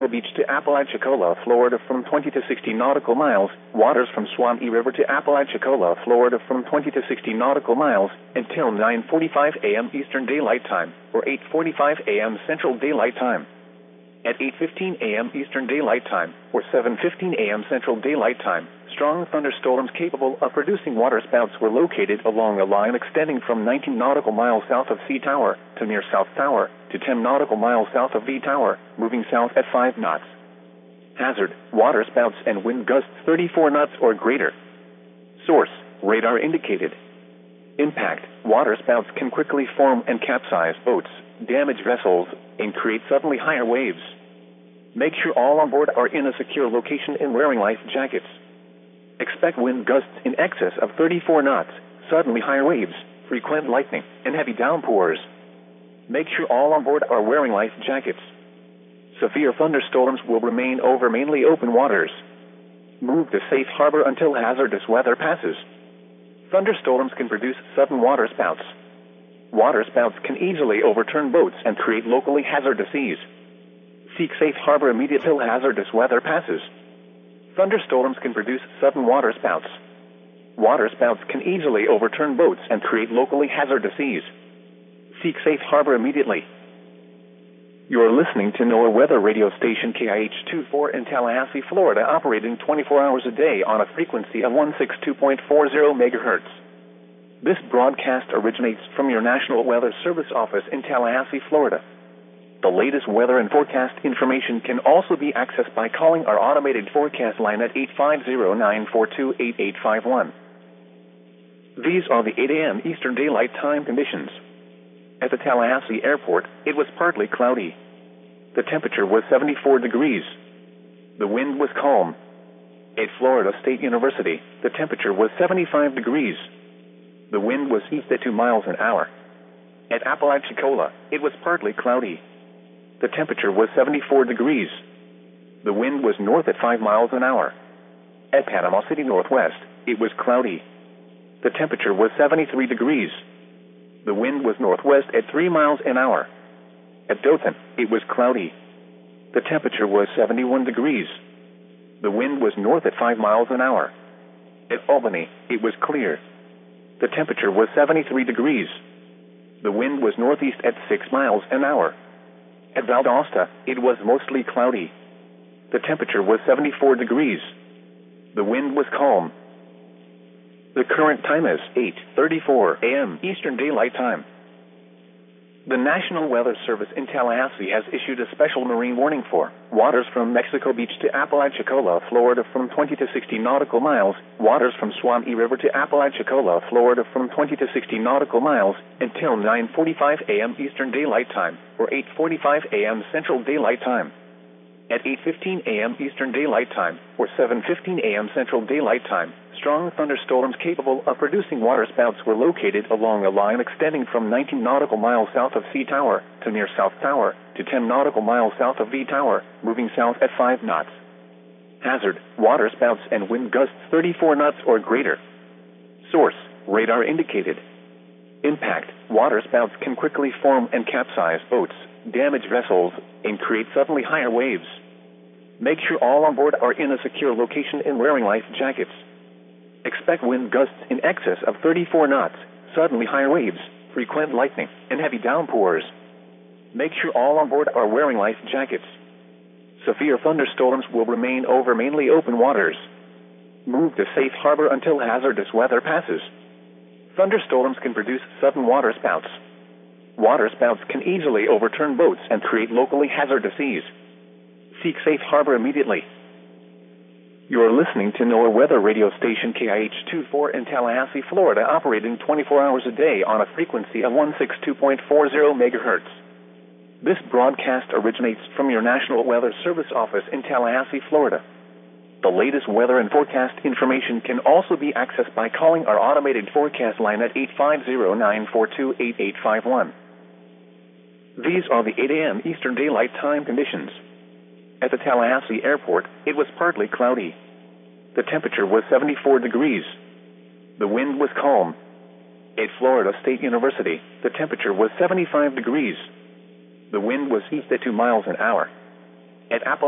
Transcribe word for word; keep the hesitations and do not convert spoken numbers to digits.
Beach to Apalachicola, Florida from twenty to sixty nautical miles, waters from Swanee River to Apalachicola, Florida from twenty to sixty nautical miles, until nine forty-five a m Eastern Daylight Time, or eight forty-five a m Central Daylight Time. At eight fifteen a m Eastern Daylight Time, or seven fifteen a m Central Daylight Time, strong thunderstorms capable of producing waterspouts were located along a line extending from nineteen nautical miles south of C Tower to near South Tower to ten nautical miles south of V Tower, moving south at five knots. Hazard: waterspouts and wind gusts thirty-four knots or greater. Source: radar indicated. Impact: waterspouts can quickly form and capsize boats, damage vessels, and create suddenly higher waves. Make sure all on board are in a secure location and wearing life jackets. Expect wind gusts in excess of thirty-four knots, suddenly higher waves, frequent lightning, and heavy downpours. Make sure all on board are wearing life jackets. Severe thunderstorms will remain over mainly open waters. Move to safe harbor until hazardous weather passes. Thunderstorms can produce sudden waterspouts. Waterspouts can easily overturn boats and create locally hazardous seas. Seek safe harbor immediately till hazardous weather passes. Thunderstorms can produce sudden waterspouts. Waterspouts can easily overturn boats and create locally hazardous seas. Seek safe harbor immediately. You are listening to NOAA weather radio station K I H twenty-four in Tallahassee, Florida, operating twenty-four hours a day on a frequency of one sixty-two point four zero megahertz. This broadcast originates from your National Weather Service office in Tallahassee, Florida. The latest weather and forecast information can also be accessed by calling our automated forecast line at eight five zero, nine four two, eight eight five one. These are the eight a m Eastern Daylight Time conditions. At the Tallahassee Airport, it was partly cloudy. The temperature was seventy-four degrees. The wind was calm. At Florida State University, the temperature was seventy-five degrees. The wind was east at two miles an hour. At Apalachicola, it was partly cloudy. The temperature was seventy-four degrees. The wind was north at five miles an hour. At Panama City Northwest, it was cloudy. The temperature was seventy-three degrees. The wind was northwest at three miles an hour. At Dothan, it was cloudy. The temperature was seventy-one degrees. The wind was north at five miles an hour. At Albany, it was clear. The temperature was seventy-three degrees. The wind was northeast at six miles an hour. At Valdosta, it was mostly cloudy. The temperature was seventy-four degrees. The wind was calm. The current time is eight thirty-four a m Eastern Daylight Time. The National Weather Service in Tallahassee has issued a special marine warning for waters from Mexico Beach to Apalachicola, Florida from twenty to sixty nautical miles, waters from Swanee River to Apalachicola, Florida from twenty to sixty nautical miles, until nine forty-five a m Eastern Daylight Time, or eight forty-five a m Central Daylight Time. At eight fifteen a m Eastern Daylight Time, or seven fifteen a m Central Daylight Time, strong thunderstorms capable of producing waterspouts were located along a line extending from nineteen nautical miles south of C Tower to near South Tower to ten nautical miles south of V Tower, moving south at five knots. Hazard: waterspouts and wind gusts thirty-four knots or greater. Source: radar indicated. Impact: waterspouts can quickly form and capsize boats, damage vessels, and create suddenly higher waves. Make sure all on board are in a secure location and wearing life jackets. Expect wind gusts in excess of thirty-four knots, suddenly higher waves, frequent lightning, and heavy downpours. Make sure all on board are wearing life jackets. Severe thunderstorms will remain over mainly open waters. Move to safe harbor until hazardous weather passes. Thunderstorms can produce sudden waterspouts. Waterspouts can easily overturn boats and create locally hazardous seas. Seek safe harbor immediately. You are listening to NOAA weather radio station K I H twenty-four in Tallahassee, Florida, operating twenty-four hours a day on a frequency of one sixty-two point four zero megahertz. This broadcast originates from your National Weather Service office in Tallahassee, Florida. The latest weather and forecast information can also be accessed by calling our automated forecast line at eight five zero, nine four two, eight eight five one. These are the eight a m Eastern Daylight Time conditions. At the Tallahassee Airport, it was partly cloudy. The temperature was seventy-four degrees. The wind was calm. At Florida State University, the temperature was seventy-five degrees. The wind was east at two miles an hour. At Apple